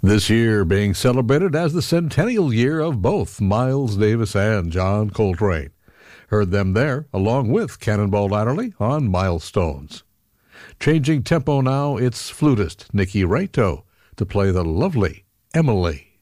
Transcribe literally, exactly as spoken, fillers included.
This year being celebrated as the centennial year of both Miles Davis and John Coltrane. Heard them there, along with Cannonball Adderley on Milestones. Changing tempo now, it's flutist Nicky Raito to play the lovely Emily.